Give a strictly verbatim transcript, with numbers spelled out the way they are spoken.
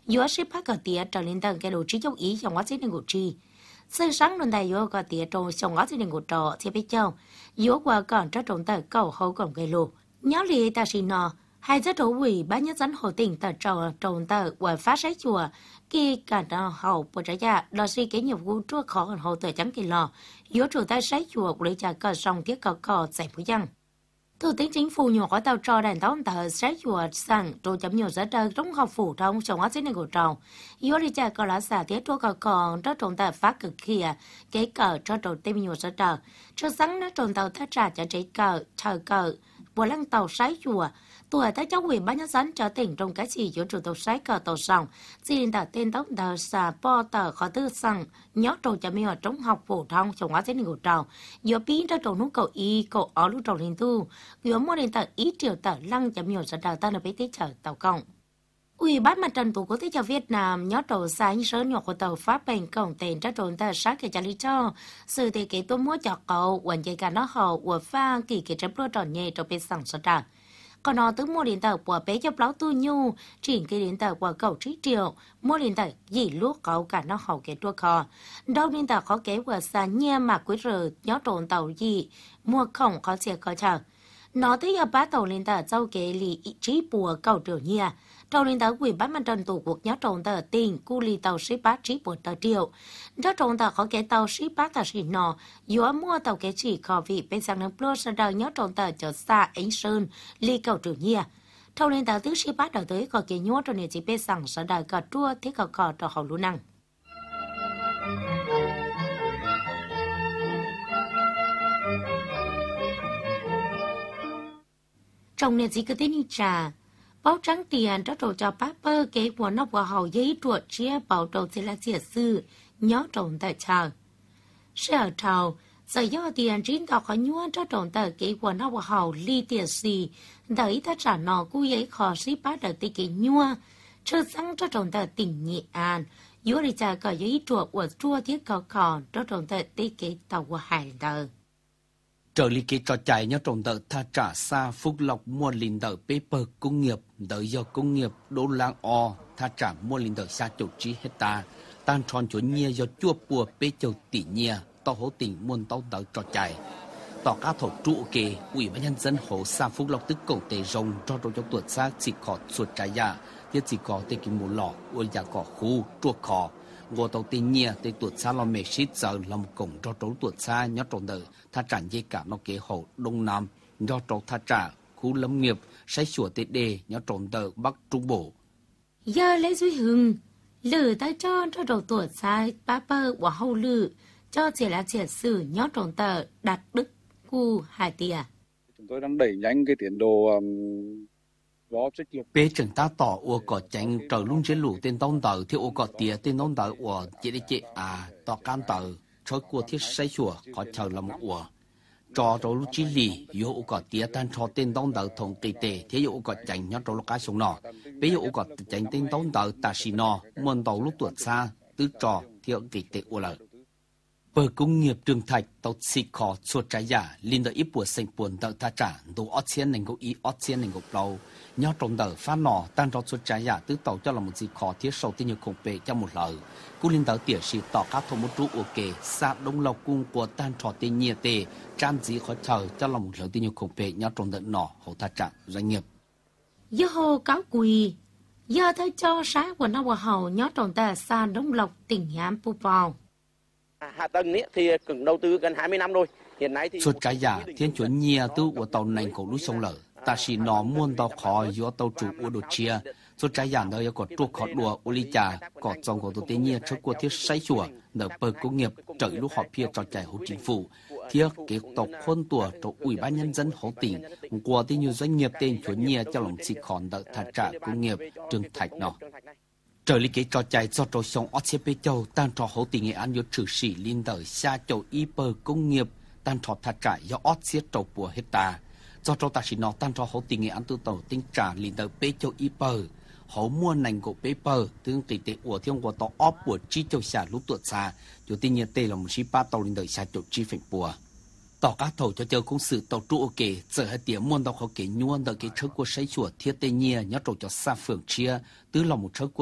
yếu ship phát cờ tía trở lên tầng cái đồ trí trong ý trong quá trình ngủ trì sơ sáng luôn đại yếu cờ tía trong trong quá trình ngủ trọ thì biết châu yếu qua còn cho trồng tờ cầu hậu còn gây lù nhớ li ta xin nọ hai rất thú vị bán nhất dẫn hồ tỉnh tờ trồng trồng tờ và phát sách chùa khi cả nó hậu bộ trái gia đó si cái nhiệm vụ chúa khó còn hậu tờ chấm kỳ lò yếu chủ tay sách chùa của lấy trà cờ song tiếc cờ cờ giải phú dân Thủ tướng Chính phủ nhỏ có tàu trò đàn tàu tờ sách chùa sẵn trô chấm nhiều rất đợt trong học phủ trong trong hóa sinh của trò yếu đi chả có lá xả tiết chúa cờ còn rất trồng tờ phát cực kia cái cờ cho trò tên nhiều rất đợt cho sẵn nó trồng tàu thắt trả cho trái cờ chờ cờ bộ lăng tàu sách chùa tuổi ta cháu quỷ bán nhất dẫn cho tỉnh trong cái gì giữa chủ tàu sách cờ tàu sòng xin tờ tên tàu tờ xả po tờ khó tư sẵn nhớ trò chấm nhiều trong học phủ trong trong hóa sinh của trò yếu bí cho trò nút cầu y cầu ở lúc trò linh tu yếu mua đến tờ ít triệu tờ lăng chấm nhiều rất đợt ta là bế tế chở tàu công Ủy ban mặt trận tổ quốc thế cho Việt Nam nhớ trò sáng sớm nhỏ của tàu Pháp bền cổng tiền cho trốn tờ sát cái trả lý cho sự thì cái tôi mua cho cậu quần dây cả nó hậu của pha kỳ cái chấp lô tròn nhẹ trong bên sẵn sơ trả còn nó từ mua điện tờ của bé cho báo tu nhu chuyển cái điện tờ của cậu trí triệu mua điện tờ gì lúc cậu cả nó hậu cái tua kho đâu điện tờ có kế của xa nhẹ mà quý rờ nhớ trốn tàu gì mua không có xe có chờ nó tới giờ bá tàu lên tờ châu kế lì trí bùa cầu triệu nhia tàu lên tờ quỷ bán mặt trận tổ quốc nhớ trốn tờ tình cu lì tàu ship bát trí bùa tờ triệu nhớ trốn tờ có kế tàu ship bát tờ xì nọ yếu mua tàu kế chỉ khó vị bên sang nước plus sơ đờ nhớ trốn tờ cho xa ánh sơn lì cầu triệu nhia tàu lên tờ tứ ship bát đầu tới có kế nhớ trong này chỉ bên sang sơ đờ cả trua thế cả cò trò hậu lũ năng trong này chỉ có tên trà báo trắng tiền cho trò cho paper kế của nó vào hậu giấy chuột chia bảo trò sẽ là chia sư nhớ trộn tại chờ sở trào giờ do tiền chính tao có nhua cho trộn tại kế của nó vào hậu ly tiền xì đợi ta trả nọ cú giấy khó xí bát đợi tì kế nhua chưa sáng cho trộn tại tỉnh Nghệ An yếu đi chờ có giấy chuột của chua thiết có còn cho trộn tại tì kế tàu của hải đời trở lý kế trò chạy nhớ trồng tờ tha trả xa phúc lộc mua linh tờ paper công nghiệp đợi do công nghiệp đô lang o tha trả mua linh tờ xa chục trí hecta tan tròn chỗ nhia do chua bùa bê châu tỷ nhia to hố tỉnh muôn tàu tờ trò chạy tỏ cá thổ trụ kề ủy ban nhân dân hồ xa phúc lộc tức cổ tề rồng cho trò cho tuột xa chỉ có suốt trái ya tiết chỉ có tê kim mù lọ ôi nhà có khu chuột khó ngô tàu tê nhia tê tuột xa lo mê xít giờ làm cổng cho trấu tuột xa nhớ trồng đời tha trả dây cả nó kế hậu đông nam do trấu tha trả khu lâm nghiệp xây sửa tê đề nhớ trồng đời bắc trung bộ giờ lấy duy hưng lử ta cho cho trấu tuột xa ba bơ của hậu lử cho chỉ là chỉ sử nhớ trồng tờ đặt đức khu hải tìa chúng tôi đang đẩy nhanh cái tiến độ um... bê chẳng ta tỏ ua cỏ chanh trở luôn chế lũ tên tông tờ theo ua cỏ tía tên tông tờ ua chế đi chế à tỏ can tờ cho cua thiết xây chùa có chờ làm ua cho trâu lúc chí lì yếu ua cỏ tía tan cho tên tông tờ thùng kỳ tề thế ua cỏ chanh nhớ trâu lúc cá sông nọ bê ua cỏ chanh tên tông tờ ta xì nọ muôn tàu lúc tuột xa tứ trò theo kỳ tề ua lợi bờ công nghiệp trường thạch tàu xịt khó suốt trái giả liên đợi ít buổi sinh buồn tàu ta trả đồ ót xiên nền gỗ ý ót xiên nền gỗ lâu nhớ trong đời phát nọ tan cho suốt trái giả tứ tàu cho là một gì khó thiết sâu tin nhiều khủng bệ cho một lời cú liên đợi tỉa xịt tỏ các thông một trụ ok xa đông lộc cung của tan trò tên nhia tề trang gì khó chờ cho là một lời tin nhiều khủng bệ nhớ trong đời nọ hậu ta trả doanh nghiệp giờ hồ cáo quỳ giờ thấy cho sáng của nó vào hậu nhớ trong đời xa đông lộc tỉnh Hàm Pu Pao hạ tầng ấy thì cần đầu tư gần hai mươi năm rồi hiện nay thì suốt trái giả thiên chuẩn nhia tư của tàu nành cổ núi sông lở ta chỉ nó muôn tàu khó do tàu chủ của đồ chia suốt trái giả nơi có chuột khó đùa ô ly trà có dòng của tàu tây nhia trước của thiết xây chùa nở bờ công nghiệp trời lúc họ phía trò chạy hỗ chính phủ thiết kế tộc khôn tùa cho ủy ban nhân dân hỗ tỉnh của tên nhiều doanh nghiệp tên chuẩn nhia cho lòng chỉ còn đợi thả trả công nghiệp trường thạch nọ trở lý kế trò chạy do trò sông ót xếp bê châu tan trò hậu tỉnh Nghệ An do trừ sĩ liên đời xa châu y bờ công nghiệp tan trò thả trải do ót xếp trầu bùa hết ta do trò ta chỉ nó tan trò hậu tỉnh Nghệ An tư tàu tinh trả liên đời bê châu y bờ hậu mua nành của bê bờ tương tỷ tệ của thiên của tàu óp của chi châu xả lúc tuột xa cho tin nhiên tê là một ship ba tàu liên đời xa châu chi phệnh bùa tỏ các thầu cho chờ công sự tàu trụ ok giờ hai tiếng muôn tàu khó kể nhuôn đợi cái车của xây chùa thiết tây nhia nhớ trầu cho xa phường chia tứ là một车của